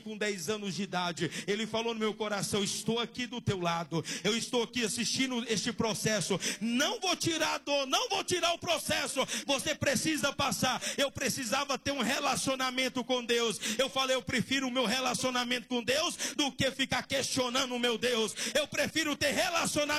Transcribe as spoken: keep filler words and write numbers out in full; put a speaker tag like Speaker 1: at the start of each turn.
Speaker 1: com dez anos de idade, ele falou no meu coração: estou aqui do teu lado, eu estou aqui assistindo este processo, não vou tirar a dor, não vou tirar o processo, você precisa passar. Eu precisava ter um relacionamento com Deus. Eu falei: eu prefiro o meu relacionamento com Deus do que ficar questionando o meu Deus. Eu prefiro ter relacionamento